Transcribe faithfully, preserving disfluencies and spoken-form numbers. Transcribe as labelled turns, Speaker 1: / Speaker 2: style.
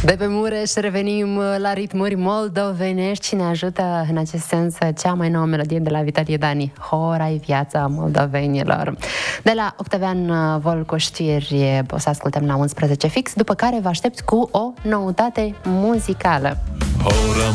Speaker 1: De pe Mureș revenim la ritmuri moldovenești și ne ajută în acest sens cea mai nouă melodie de la Vitalie Dani, Hora-i viața moldovenilor. De la Octavian Volcu știri o să ascultăm la unsprezece fix, după care vă aștept cu o noutate muzicală.
Speaker 2: Hora